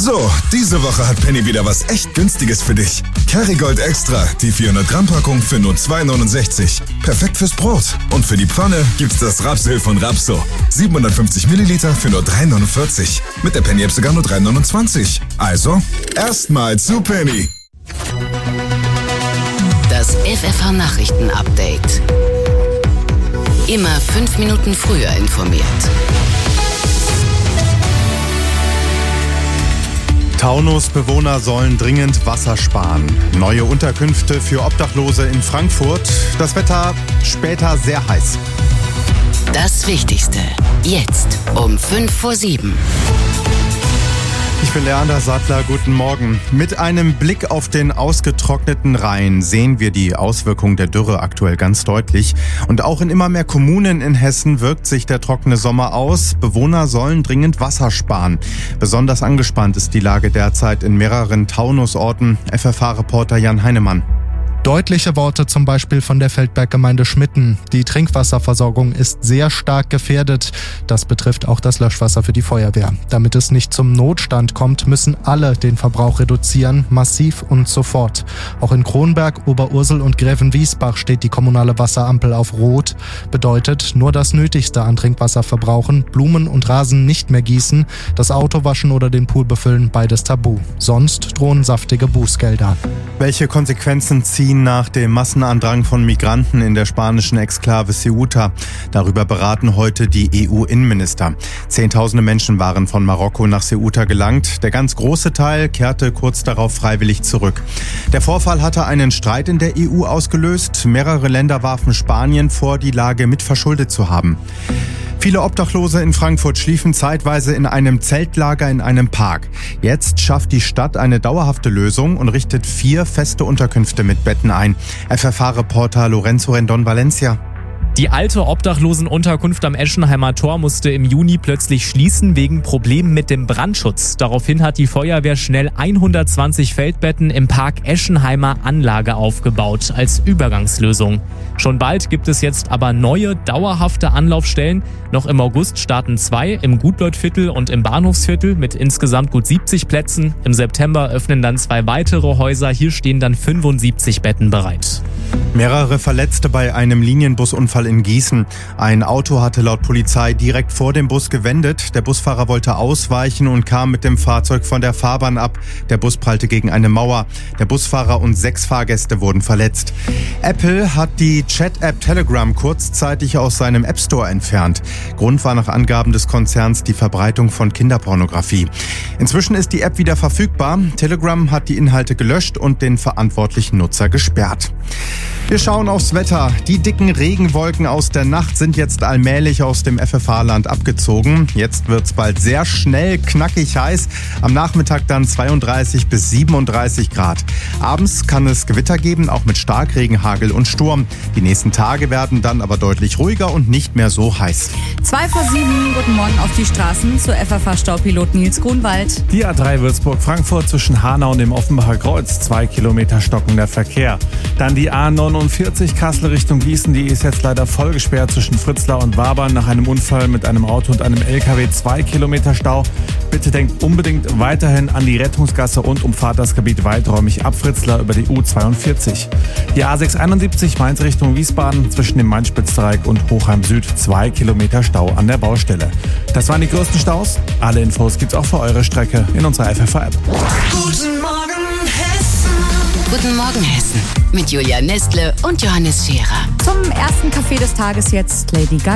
So, diese Woche hat Penny wieder was echt Günstiges für dich. Kerrygold Extra, die 400 Gramm Packung für nur 2,69. Perfekt fürs Brot. Und für die Pfanne gibt's das Rapsöl von Rapso. 750 Milliliter für nur 3,49. Mit der Penny-App sogar nur 3,29. Also, erstmal zu Penny. Das FFH-Nachrichten-Update. Immer 5 Minuten früher informiert. Taunusbewohner sollen dringend Wasser sparen. Neue Unterkünfte für Obdachlose in Frankfurt. Das Wetter später sehr heiß. Das Wichtigste. Jetzt um 6:55. Ich bin Leander Sattler, guten Morgen. Mit einem Blick auf den ausgetrockneten Rhein sehen wir die Auswirkungen der Dürre aktuell ganz deutlich. Und auch in immer mehr Kommunen in Hessen wirkt sich der trockene Sommer aus. Bewohner sollen dringend Wasser sparen. Besonders angespannt ist die Lage derzeit in mehreren Taunusorten. FFH-Reporter Jan Heinemann. Deutliche Worte zum Beispiel von der Feldberg-Gemeinde Schmitten. Die Trinkwasserversorgung ist sehr stark gefährdet. Das betrifft auch das Löschwasser für die Feuerwehr. Damit es nicht zum Notstand kommt, müssen alle den Verbrauch reduzieren, massiv und sofort. Auch in Kronberg, Oberursel und Gräfenwiesbach steht die kommunale Wasserampel auf Rot. Bedeutet, nur das Nötigste an Trinkwasser verbrauchen, Blumen und Rasen nicht mehr gießen, das Auto waschen oder den Pool befüllen, beides tabu. Sonst drohen saftige Bußgelder. Welche Konsequenzen ziehen nach dem Massenandrang von Migranten in der spanischen Exklave Ceuta? Darüber beraten heute die EU-Innenminister. Zehntausende Menschen waren von Marokko nach Ceuta gelangt. Der ganz große Teil kehrte kurz darauf freiwillig zurück. Der Vorfall hatte einen Streit in der EU ausgelöst. Mehrere Länder warfen Spanien vor, die Lage mitverschuldet zu haben. Viele Obdachlose in Frankfurt schliefen zeitweise in einem Zeltlager in einem Park. Jetzt schafft die Stadt eine dauerhafte Lösung und richtet 4 feste Unterkünfte mit Betten ein. FFH-Reporter Lorenzo Rendon Valencia. Die alte Obdachlosenunterkunft am Eschenheimer Tor musste im Juni plötzlich schließen wegen Problemen mit dem Brandschutz. Daraufhin hat die Feuerwehr schnell 120 Feldbetten im Park Eschenheimer Anlage aufgebaut als Übergangslösung. Schon bald gibt es jetzt aber neue, dauerhafte Anlaufstellen. Noch im August starten 2 im Gutleutviertel und im Bahnhofsviertel mit insgesamt gut 70 Plätzen. Im September öffnen dann 2 weitere Häuser. Hier stehen dann 75 Betten bereit. Mehrere Verletzte bei einem Linienbusunfall in Gießen. Ein Auto hatte laut Polizei direkt vor dem Bus gewendet. Der Busfahrer wollte ausweichen und kam mit dem Fahrzeug von der Fahrbahn ab. Der Bus prallte gegen eine Mauer. Der Busfahrer und 6 Fahrgäste wurden verletzt. Apple hat die Chat-App Telegram kurzzeitig aus seinem App Store entfernt. Grund war nach Angaben des Konzerns die Verbreitung von Kinderpornografie. Inzwischen ist die App wieder verfügbar. Telegram hat die Inhalte gelöscht und den verantwortlichen Nutzer gesperrt. Wir schauen aufs Wetter. Die dicken Regenwolken aus der Nacht sind jetzt allmählich aus dem FFH-Land abgezogen. Jetzt wird's bald sehr schnell knackig heiß. Am Nachmittag dann 32 bis 37 Grad. Abends kann es Gewitter geben, auch mit Starkregen, Hagel und Sturm. Die nächsten Tage werden dann aber deutlich ruhiger und nicht mehr so heiß. 6:55, guten Morgen auf die Straßen zu FFH-Staupilot Nils Grunwald. Die A3 Würzburg-Frankfurt zwischen Hanau und dem Offenbacher Kreuz, 2 Kilometer stockender Verkehr. Dann die A49 Kassel Richtung Gießen, die ist jetzt leider voll gesperrt zwischen Fritzlar und Wabern nach einem Unfall mit einem Auto und einem LKW, 2 Kilometer Stau. Bitte denkt unbedingt weiterhin an die Rettungsgasse und umfahrt das Gebiet weiträumig ab Fritzlar über die U42. Die A671 Mainz Richtung Wiesbaden zwischen dem Main-Spitz-Dreieck und Hochheim Süd, 2 Kilometer Stau an der Baustelle. Das waren die größten Staus. Alle Infos gibt's auch für eure Strecke in unserer FFH-App. Guten Morgen Hessen. Guten Morgen Hessen. Mit Julia Nestle und Johannes Scherer. Zum ersten Café des Tages jetzt Lady Gaga.